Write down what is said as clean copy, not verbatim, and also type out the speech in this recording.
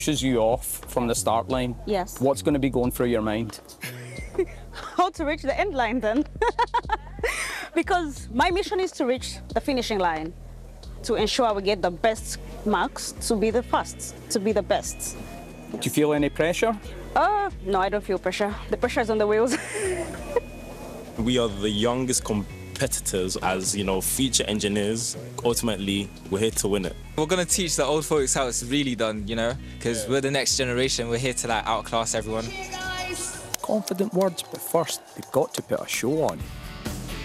Pushes you off from the start line. Yes. What's going to be going through your mind? How to reach the end line then? Because my mission is to reach the finishing line, to ensure we get the best marks, to be the first, to be the best. Do you feel any pressure? No, I don't feel pressure. The pressure is on the wheels. We are the youngest competitors as, you know, future engineers. Ultimately, we're here to win it. We're going to teach the old folks how it's really done, you know, because we're the next generation. We're here to like outclass everyone. Confident words, but first, they've got to put a show on.